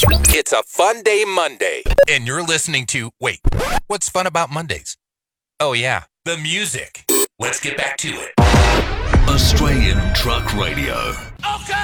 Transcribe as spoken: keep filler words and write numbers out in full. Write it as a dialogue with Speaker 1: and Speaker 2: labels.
Speaker 1: It's a fun day Monday, and you're listening to, wait, what's fun about Mondays? Oh yeah, the music. Let's get back to it.
Speaker 2: Australian Truck Radio.
Speaker 1: Okay.